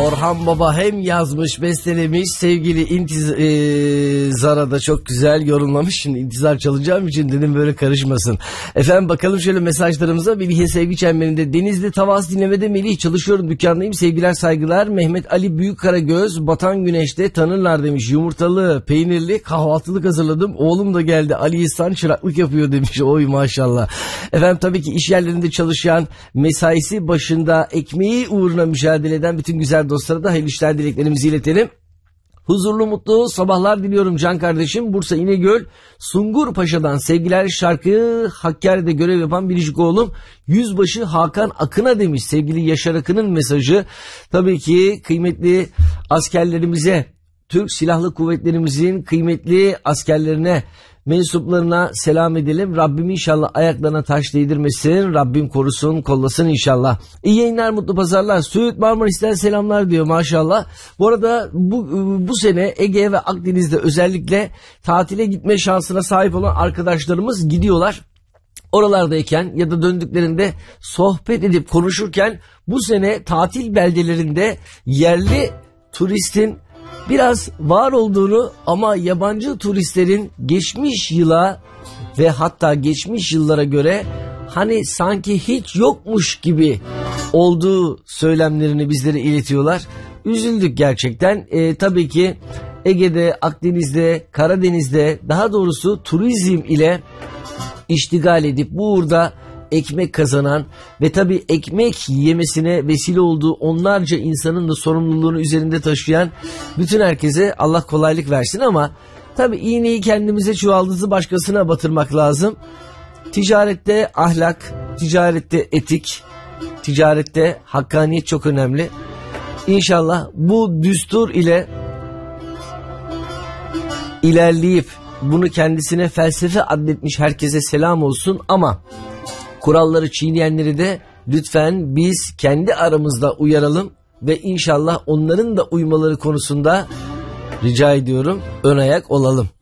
Orhan Baba hem yazmış, bestelemiş, sevgili İntizar'a da çok güzel yorumlamış. Şimdi İntizar çalacağım için dedim böyle karışmasın. Efendim bakalım şöyle mesajlarımıza. Melih'in sevgi çemberinde. Denizli Tavas dinlemede Melih, çalışıyorum, dükkandayım, sevgiler saygılar. Mehmet Ali Büyükkaragöz, batan güneşte tanırlar demiş. Yumurtalı peynirli kahvaltılık hazırladım, oğlum da geldi, Ali İhsan çıraklık yapıyor demiş. Oy maşallah. Efendim tabii ki iş yerlerinde çalışan, mesaisi başında ekmeği uğruna mücadele eden bütün güzel dostlara da hayırlı işler dileklerimizi iletelim. Huzurlu mutlu sabahlar diliyorum can kardeşim. Bursa İnegöl Sungur Paşa'dan sevgiler, şarkı Hakkari'de görev yapan biricik oğlum Yüzbaşı Hakan Akın'a demiş. Sevgili Yaşar Akın'ın mesajı. Tabii ki kıymetli askerlerimize, Türk Silahlı Kuvvetlerimizin kıymetli askerlerine, mensuplarına selam edelim. Rabbim inşallah ayaklarına taş değdirmesin. Rabbim korusun, kollasın inşallah. İyi yayınlar, mutlu pazarlar. Söğüt Marmaris'ten selamlar diyor maşallah. Bu arada bu sene Ege ve Akdeniz'de özellikle tatile gitme şansına sahip olan arkadaşlarımız gidiyorlar. Oralardayken ya da döndüklerinde sohbet edip konuşurken bu sene tatil beldelerinde yerli turistin biraz var olduğunu ama yabancı turistlerin geçmiş yıla ve hatta geçmiş yıllara göre hani sanki hiç yokmuş gibi olduğu söylemlerini bizlere iletiyorlar. Üzüldük gerçekten. Tabii ki Ege'de, Akdeniz'de, Karadeniz'de, daha doğrusu turizm ile iştigal edip bu uğurda ekmek kazanan ve tabii ekmek yemesine vesile olduğu onlarca insanın da sorumluluğunu üzerinde taşıyan bütün herkese Allah kolaylık versin, ama tabii iğneyi kendimize, çuvaldızı başkasına batırmak lazım. Ticarette ahlak, ticarette etik, ticarette hakkaniyet çok önemli. İnşallah bu düstur ile ilerleyip bunu kendisine felsefe adletmiş herkese selam olsun, ama kuralları çiğneyenleri de lütfen biz kendi aramızda uyaralım ve inşallah onların da uymaları konusunda rica ediyorum ön ayak olalım.